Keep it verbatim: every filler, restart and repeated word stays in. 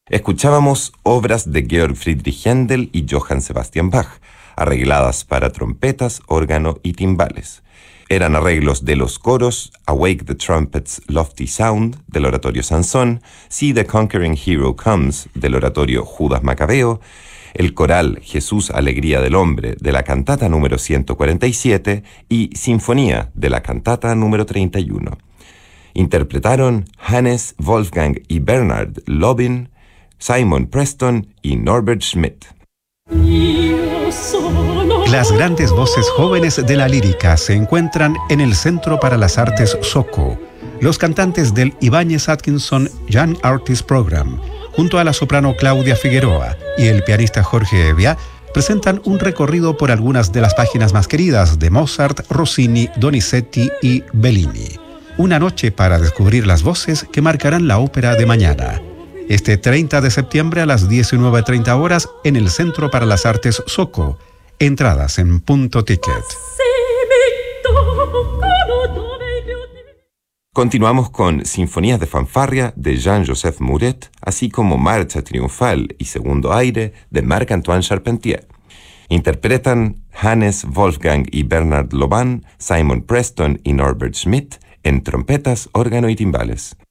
Escuchábamos obras de Georg Friedrich Händel y Johann Sebastian Bach, arregladas para trompetas, órgano y timbales. Eran arreglos de los coros Awake the Trumpet's Lofty Sound, del oratorio Sansón, See the Conquering Hero Comes, del oratorio Judas Macabeo, el coral Jesús Alegría del Hombre, de la cantata número ciento cuarenta y siete, y Sinfonía, de la cantata número treinta y uno. Interpretaron Hannes, Wolfgang y Bernhard Lobin, Simon Preston y Norbert Schmidt. Las grandes voces jóvenes de la lírica se encuentran en el Centro para las Artes SOCO. Los cantantes del Ibáñez Atkinson Young Artist Program, junto a la soprano Claudia Figueroa y el pianista Jorge Evia, presentan un recorrido por algunas de las páginas más queridas de Mozart, Rossini, Donizetti y Bellini. Una noche para descubrir las voces que marcarán la ópera de mañana. Este treinta de septiembre a las diecinueve treinta horas en el Centro para las Artes SOCO. Entradas en Punto Ticket. Continuamos con Sinfonías de Fanfarria de Jean-Joseph Mouret, así como Marcha Triunfal y Segundo Aire de Marc-Antoine Charpentier. Interpretan Hannes, Wolfgang y Bernhard Lobin, Simon Preston y Norbert Schmidt en trompetas, órgano y timbales.